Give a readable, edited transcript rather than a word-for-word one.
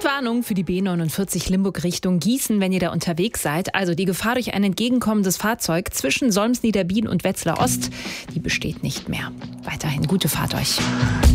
Warnung für die B49 Limburg Richtung Gießen, wenn ihr da unterwegs seid. Also die Gefahr durch ein entgegenkommendes Fahrzeug zwischen Solms-Niederbien und Wetzlar Ost, die besteht nicht mehr. Weiterhin gute Fahrt euch.